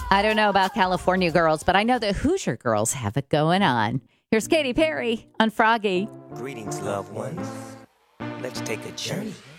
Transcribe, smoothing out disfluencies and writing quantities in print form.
I don't know about California girls, but I know the Hoosier girls have it going on. Here's Katy Perry on Froggy. Greetings, loved ones. Let's take a journey.